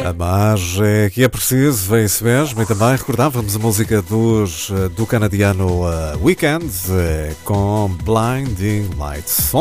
Mas é que é preciso, vem isso mesmo. E também recordávamos a música do canadiano Weekend com Blinding Lights.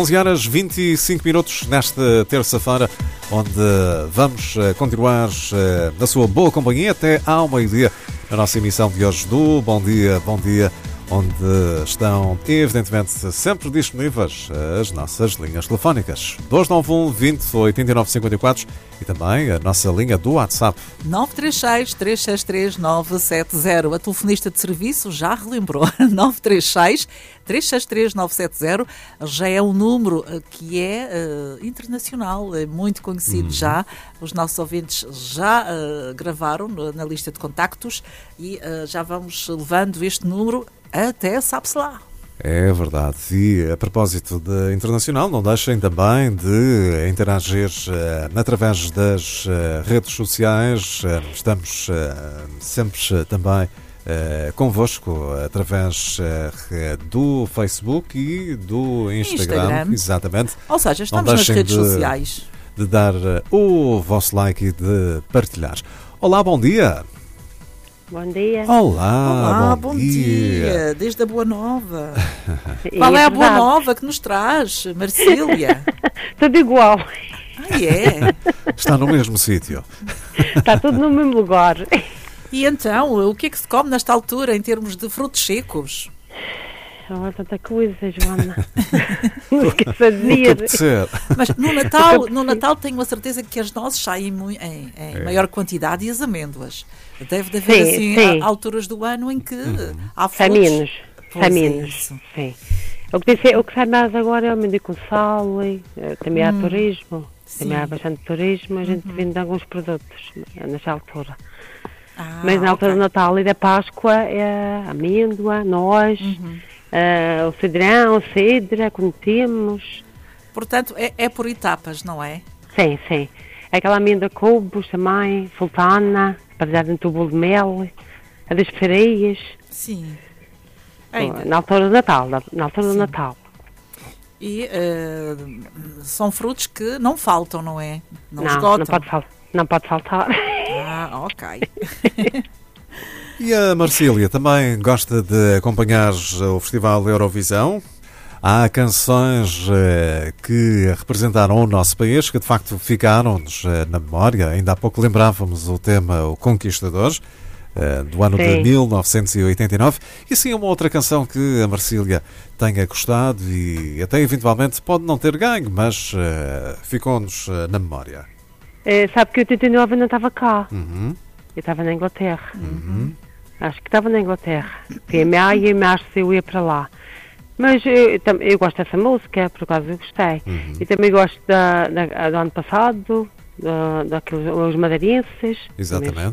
11h25 nesta terça-feira, onde vamos continuar na sua boa companhia até ao meio-dia, na nossa emissão de hoje do Bom Dia, Bom Dia, onde estão, evidentemente, sempre disponíveis as nossas linhas telefónicas. 291 20 89 54 e também a nossa linha do WhatsApp. 936 363 970. A telefonista de serviço já relembrou. 936 363 970 já é um número que é internacional, é muito conhecido já. Os nossos ouvintes já gravaram na lista de contactos e já vamos levando este número até sabe-se lá. É verdade. E a propósito de internacional, não deixem também de interagir através das redes sociais. Estamos sempre também convosco através do Facebook e do Instagram. Exatamente. Ou seja, estamos nas redes sociais. De dar o vosso like e de partilhar. Olá, bom dia. Bom dia. Olá, bom dia. Desde a Boa Nova. Qual é a Boa Nova que nos traz, Marcília? Tudo igual. É? Está no mesmo sítio. Está tudo no mesmo lugar. E então, o que é que se come nesta altura em termos de frutos secos? Há tanta coisa, Joana. Não esqueça de dizer. Mas no Natal tenho a certeza que as nozes saem em maior quantidade e as amêndoas. Deve haver sim. Alturas do ano em que há frutos. Sai menos. Sim. O que sai mais agora é o amendoim com sal, também há turismo. Sim. Também há bastante turismo, a gente vende alguns produtos nessa altura. Mas na altura do Natal e da Páscoa é a amêndoa, noz, o cedrão, a cedra, como temos. Portanto, é por etapas, não é? Sim. Aquela amêndoa cubos também, sultana, para dar dentro do bolo de mel, a das pereias. Sim. Na altura do Natal. E são frutos que não faltam, não é? Não esgotam. Não pode faltar. Ok. E a Marcília também gosta de acompanhar o Festival Eurovisão? Há canções que representaram o nosso país, que de facto ficaram-nos na memória. Ainda há pouco lembrávamos o tema O Conquistador, do ano de 1989. E sim, uma outra canção que a Marcília tenha gostado e até eventualmente pode não ter ganho, mas ficou-nos na memória. Sabe que 89 não estava cá. Eu estava na Inglaterra. Acho que estava na Inglaterra. Fui a maio e março eu ia para lá. Mas eu gosto dessa música, por acaso eu gostei. E também gosto do ano passado, daqueles madeirenses. Exatamente.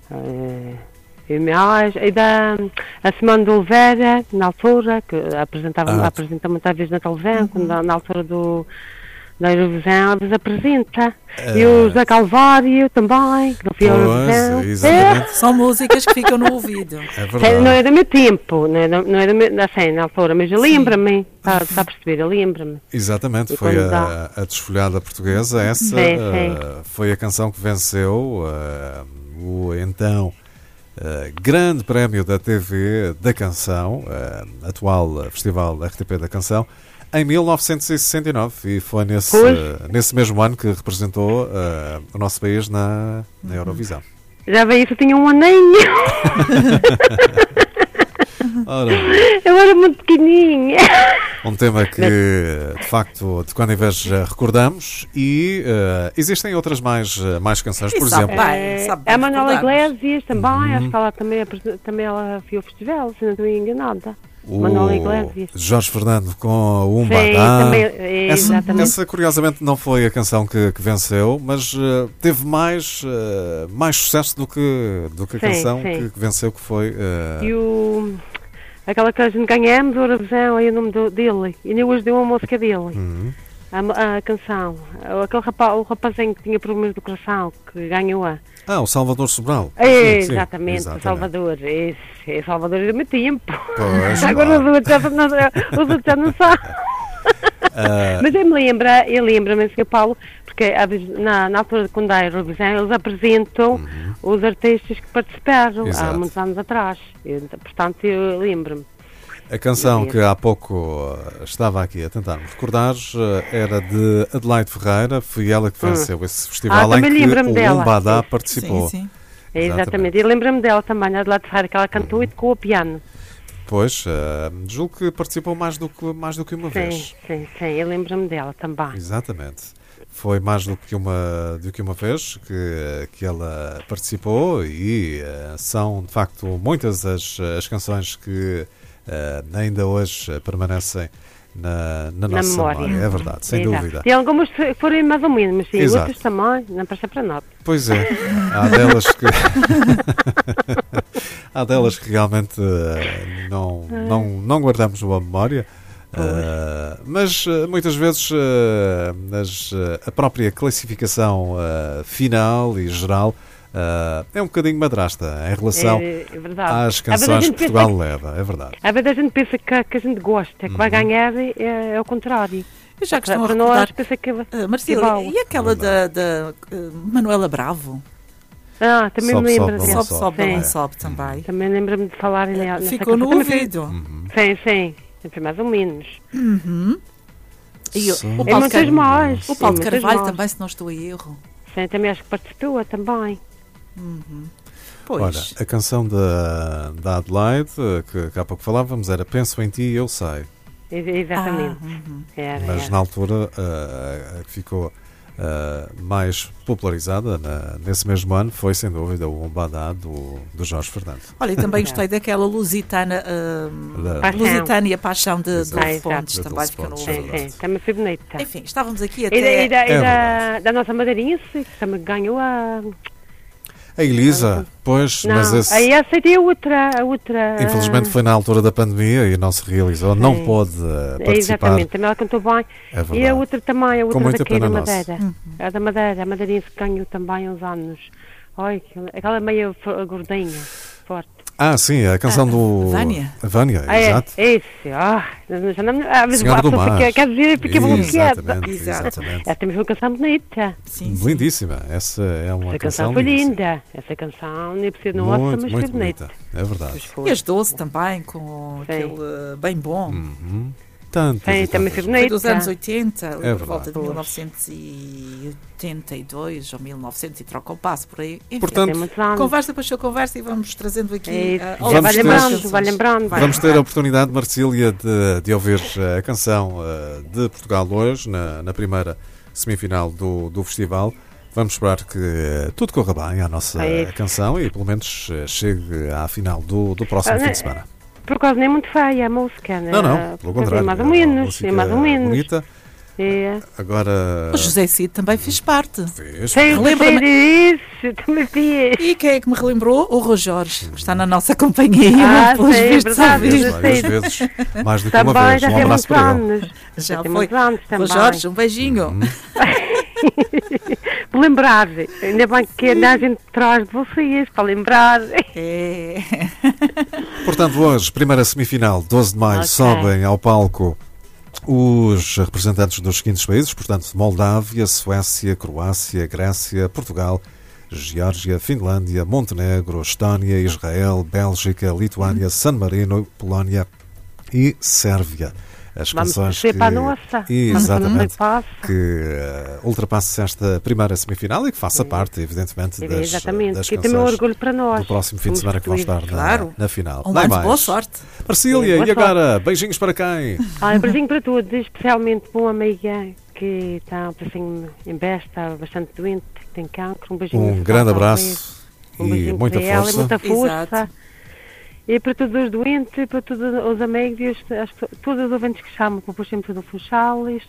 E da Simone de Oliveira, na altura, que apresenta muitas vezes na televisão, na altura da Eurovisão, eles apresenta. E os da Calvário também, que não fui à Eurovisão. Exatamente. São músicas que ficam no ouvido. É verdade. Não é do meu tempo, não é assim, na altura, mas lembra-me, está a perceber, lembra-me. Exatamente, foi a Desfolhada Portuguesa, essa foi a canção que venceu o então Grande Prémio da TV da Canção, atual Festival RTP da Canção, em 1969, e foi nesse mesmo ano que representou o nosso país na Eurovisão. Já veio isso, eu tinha um aninho. Eu era muito pequenininha. Um tema que, de facto, de quando em vez recordamos, e existem outras mais canções, por exemplo. A Manuela Iglesias também, acho que ela também ela viu o festival, se não estou enganada. Manuela Iglesias. Jorge Fernando com o Umbadá. Essa, curiosamente, não foi a canção que venceu, mas teve mais sucesso do que a canção que venceu, que foi... E aquela que a gente ganhamos, o Eurovisão, aí o nome dele. E nem hoje deu uma música dele. A canção. O rapazinho que tinha problemas do coração, que ganhou o Salvador Sobral. Exatamente, o Salvador. É Salvador do meu tempo. Pois, agora os outros já não sabem. Mas eu lembro-me, Sr. Paulo, porque na altura quando há a Eurovisão, eles apresentam os artistas que participaram há muitos anos atrás. Portanto, eu lembro-me. A canção que há pouco estava aqui a tentar me recordar era de Adelaide Ferreira. Foi ela que venceu esse festival em que o Umbadá participou. Sim. Exatamente. E lembro-me dela também, a Adelaide Ferreira, que ela cantou e tocou o piano. Pois, julgo que participou mais do que uma vez. Sim, eu lembro-me dela também. Exatamente. Foi mais do que uma vez que ela participou e são, de facto, muitas as canções que ainda hoje permanecem na nossa memória. É verdade, sem dúvida. E algumas foram mais ou menos, mas sim, outras também, não passa para nada. Pois é, há delas que realmente não guardamos boa memória, mas muitas vezes a própria classificação final e geral é um bocadinho madrasta em relação às canções que Portugal leva, é verdade. Às vezes a gente pensa que a gente gosta, que vai ganhar, é o contrário. Eu já costumo recordar, Marcília, e aquela da Manuela Bravo? Também me lembro dela. Sobe também. Também lembro-me de falar nessa. Ficou no ouvido. Sim, foi mais ou menos. E o Paulo de Carvalho também, se não estou em erro. Sim, também acho que participou também. Pois. Olha, a canção da Adelaide, que há pouco falávamos, era Penso em Ti, Eu Sei. Exatamente. Mas na altura a que ficou mais popularizada nesse mesmo ano foi, sem dúvida, o Umbadá do Jorge Fernandes. Olha, e também gostei daquela Lusitânia Paixão de Fontes, também fica no ouvido. Também foi bonita. Enfim, estávamos aqui até... Da nossa madeirinha, que também ganhou a Elisa, pois, não, mas esse... Aí aceitei a outra... Infelizmente foi na altura da pandemia e não se realizou, não pôde participar. Exatamente, também ela cantou bem. E a outra também, a outra daqui da Madeira. A da Madeira, a madeirinha que ganhou também há uns anos. Olha, aquela meio gordinha, forte. Sim, a canção do... Vânia, exato. Isso, já não... Senhora do Mar. Quer dizer, fica bloqueada. Exatamente. Ela tem uma canção bonita. Sim. Lindíssima. Essa é uma essa canção foi linda. Essa canção, nem precisa de nossa, mas foi bonita. É verdade. E as 12 também, com aquele bem bom. Também foi bonita. Foi dos anos 80, por volta de 1982 ou 1900 e troca o passo por aí. Enfim, portanto, conversa depois conversa e vamos trazendo aqui... vai lembrando. Vamos ter a oportunidade, Marcília, de ouvir a canção de Portugal hoje, na primeira semifinal do festival. Vamos esperar que tudo corra bem à nossa canção e pelo menos chegue à final do próximo fim de semana. Por acaso nem é muito feia a música, né? Não, pelo contrário. É mais ou menos. Bonita. Agora... O José Cid também fez parte. Relembra-me isso, também fiz. E quem é que me relembrou? O Rui Jorge, que está na nossa companhia. Sim, verdade. Várias vezes, mais do que uma vez. Um abraço para ele. Já foi. Rui Jorge, um beijinho. Para lembrar, ainda bem que a gente traz de vocês, para lembrar. Portanto, hoje, primeira semifinal, 12 de maio, sobem ao palco os representantes dos seguintes países, portanto, Moldávia, Suécia, Croácia, Grécia, Portugal, Geórgia, Finlândia, Montenegro, Estónia, Israel, Bélgica, Lituânia, San Marino, Polónia e Sérvia. As canções que ultrapasse esta primeira semifinal e que faça parte, evidentemente, das canções do próximo fim de semana que vão estar na final. Boa sorte. Marcília, e agora, beijinhos para quem? Um beijinho para todos, especialmente para uma amiga que está em Besta, está bastante doente, tem cancro. Um grande abraço e muita força. E para todos os doentes, para todos os amigos, todos os ouvintes que chamam para o Sempre do Funchal,